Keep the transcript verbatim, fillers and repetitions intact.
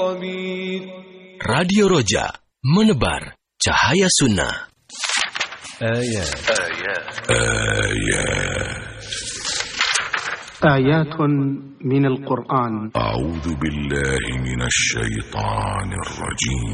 Radio Roja, menebar cahaya sunnah. آيات آيات آيات آيات من القرآن. أعوذ بالله من الشيطان الرجيم.